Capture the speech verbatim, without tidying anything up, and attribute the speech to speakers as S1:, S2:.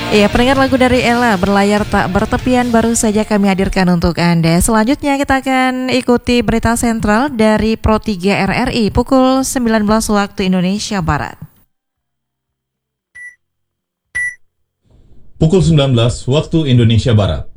S1: Iya, pendengar lagu dari Ella, Berlayar Tak Bertepian baru saja kami hadirkan untuk Anda. Selanjutnya kita akan ikuti berita sentral dari Pro tiga R R I pukul sembilan belas waktu Indonesia Barat.
S2: Pukul sembilan belas waktu Indonesia Barat.